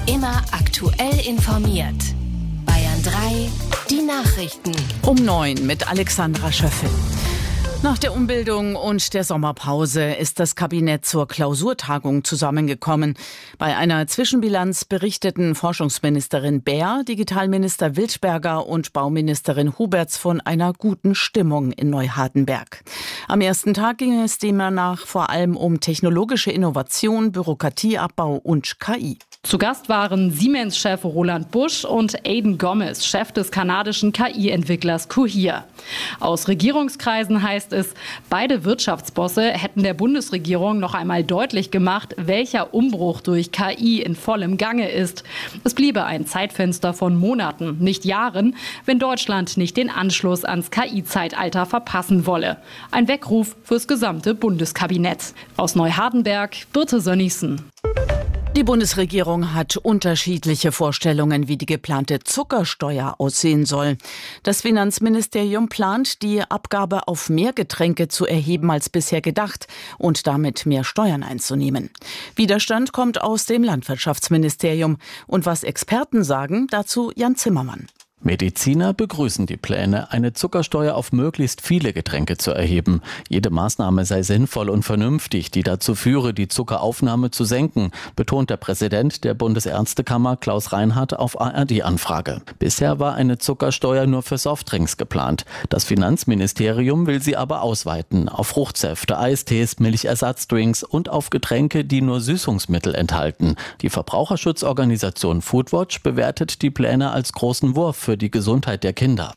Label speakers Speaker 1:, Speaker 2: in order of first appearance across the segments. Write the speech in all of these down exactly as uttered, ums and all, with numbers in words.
Speaker 1: Immer aktuell informiert. Bayern drei, die Nachrichten.
Speaker 2: Um neun mit Alexandra Schöffel. Nach der Umbildung und der Sommerpause ist das Kabinett zur Klausurtagung zusammengekommen. Bei einer Zwischenbilanz berichteten Forschungsministerin Baer, Digitalminister Wildberger und Bauministerin Huberts von einer guten Stimmung in Neuhardenberg. Am ersten Tag ging es demnach vor allem um technologische Innovation, Bürokratieabbau und K I.
Speaker 3: Zu Gast waren Siemens-Chef Roland Busch und Aidan Gomez, Chef des kanadischen K I-Entwicklers Cohere. Aus Regierungskreisen heißt es, beide Wirtschaftsbosse hätten der Bundesregierung noch einmal deutlich gemacht, welcher Umbruch durch K I in vollem Gange ist. Es bliebe ein Zeitfenster von Monaten, nicht Jahren, wenn Deutschland nicht den Anschluss ans K I-Zeitalter verpassen wolle. Ein Weckruf fürs gesamte Bundeskabinett. Aus Neuhardenberg, Birte Sönnigsen.
Speaker 2: Die Bundesregierung hat unterschiedliche Vorstellungen, wie die geplante Zuckersteuer aussehen soll. Das Finanzministerium plant, die Abgabe auf mehr Getränke zu erheben als bisher gedacht und damit mehr Steuern einzunehmen. Widerstand kommt aus dem Landwirtschaftsministerium. Und was Experten sagen, dazu Jan Zimmermann.
Speaker 4: Mediziner begrüßen die Pläne, eine Zuckersteuer auf möglichst viele Getränke zu erheben. Jede Maßnahme sei sinnvoll und vernünftig, die dazu führe, die Zuckeraufnahme zu senken, betont der Präsident der Bundesärztekammer Klaus Reinhardt auf A R D-Anfrage. Bisher war eine Zuckersteuer nur für Softdrinks geplant. Das Finanzministerium will sie aber ausweiten auf Fruchtsäfte, Eistees, Milchersatzdrinks und auf Getränke, die nur Süßungsmittel enthalten. Die Verbraucherschutzorganisation Foodwatch bewertet die Pläne als großen Wurf für die Gesundheit der Kinder.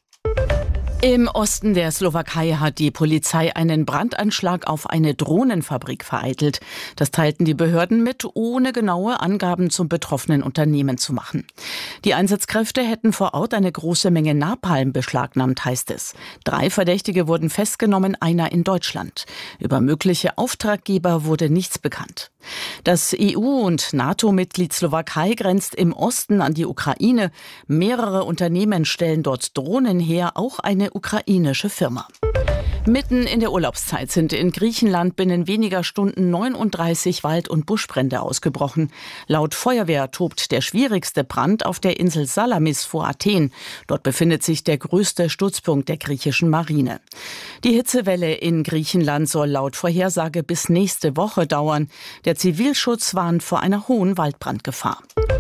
Speaker 2: Im Osten der Slowakei hat die Polizei einen Brandanschlag auf eine Drohnenfabrik vereitelt. Das teilten die Behörden mit, ohne genaue Angaben zum betroffenen Unternehmen zu machen. Die Einsatzkräfte hätten vor Ort eine große Menge Napalm beschlagnahmt, heißt es. Drei Verdächtige wurden festgenommen, einer in Deutschland. Über mögliche Auftraggeber wurde nichts bekannt. Das E U- und NATO-Mitglied Slowakei grenzt im Osten an die Ukraine. Mehrere Unternehmen stellen dort Drohnen her, auch eine ukrainische Firma. Mitten in der Urlaubszeit sind in Griechenland binnen weniger Stunden neununddreißig Wald- und Buschbrände ausgebrochen. Laut Feuerwehr tobt der schwierigste Brand auf der Insel Salamis vor Athen. Dort befindet sich der größte Stützpunkt der griechischen Marine. Die Hitzewelle in Griechenland soll laut Vorhersage bis nächste Woche dauern. Der Zivilschutz warnt vor einer hohen Waldbrandgefahr.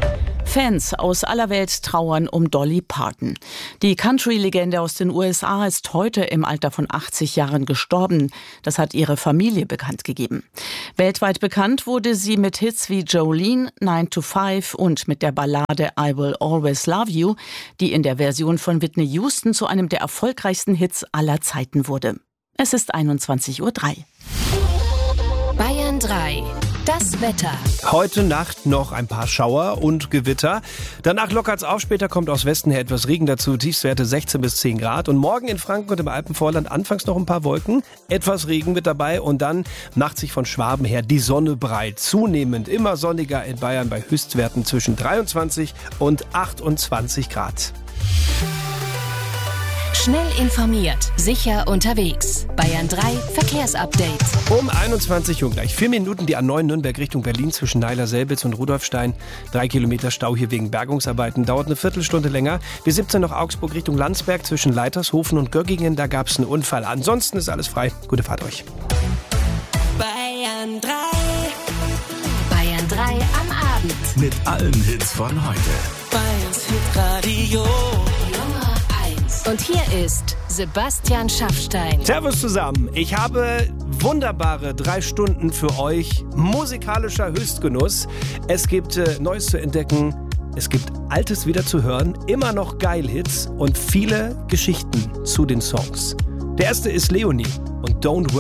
Speaker 2: Fans aus aller Welt trauern um Dolly Parton. Die Country-Legende aus den U S A ist heute im Alter von achtzig Jahren gestorben. Das hat ihre Familie bekannt gegeben. Weltweit bekannt wurde sie mit Hits wie Jolene, nine to five und mit der Ballade I Will Always Love You, die in der Version von Whitney Houston zu einem der erfolgreichsten Hits aller Zeiten wurde. Es ist einundzwanzig Uhr drei.
Speaker 1: Bayern drei. Das Wetter.
Speaker 5: Heute Nacht noch ein paar Schauer und Gewitter. Danach lockert's auf. Später kommt aus Westen her etwas Regen dazu. Tiefstwerte sechzehn bis zehn Grad. Und morgen in Franken und im Alpenvorland anfangs noch ein paar Wolken. Etwas Regen mit dabei. Und dann macht sich von Schwaben her die Sonne breit. Zunehmend immer sonniger in Bayern bei Höchstwerten zwischen dreiundzwanzig und achtundzwanzig Grad.
Speaker 1: Schnell informiert, sicher unterwegs. Bayern drei Verkehrsupdate.
Speaker 5: Um einundzwanzig Uhr gleich vier Minuten die A neun Nürnberg Richtung Berlin zwischen Neiler-Selbitz und Rudolfstein. Drei Kilometer Stau hier wegen Bergungsarbeiten. Dauert eine Viertelstunde länger. B siebzehn noch Augsburg Richtung Landsberg zwischen Leitershofen und Göggingen. Da gab es einen Unfall. Ansonsten ist alles frei. Gute Fahrt euch.
Speaker 1: Bayern drei. Bayern drei am Abend.
Speaker 6: Mit allen Hits von heute.
Speaker 7: Bayerns Hitradio.
Speaker 1: Und hier ist Sebastian Schaffstein.
Speaker 5: Servus zusammen. Ich habe wunderbare drei Stunden für euch. Musikalischer Höchstgenuss. Es gibt äh, Neues zu entdecken. Es gibt Altes wieder zu hören. Immer noch Geil-Hits und viele Geschichten zu den Songs. Der erste ist Leonie und Don't Worry.